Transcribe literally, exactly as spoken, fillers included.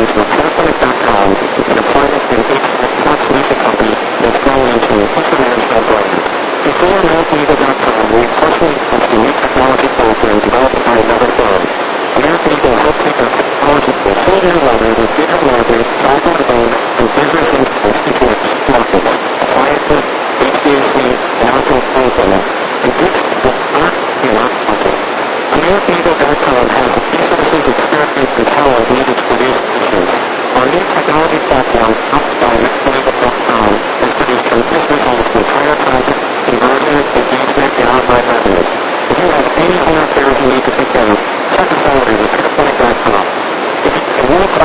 into Paraphonic dot com, an appliance and H V A C SaaS solution company that's grown into an international brand. Before North Eagle dot com, we partially launched a new technology program developed by another firm. American Eagle helps take our technology to a whole new level with digital marketing, software development, and business insights into its markets, appliances, H V A C, and outdoor pool equipment. And this is not in our market. American Eagle dot com has the resources, experience, and talent needed to produce solutions. Our new technology platform, powered by American Eagle dot com, has produced tremendous results with higher traffic, conversion, engagement, and online revenue. If you have any home repairs you need to take care of, check us out at Paraphonic dot com. If you can work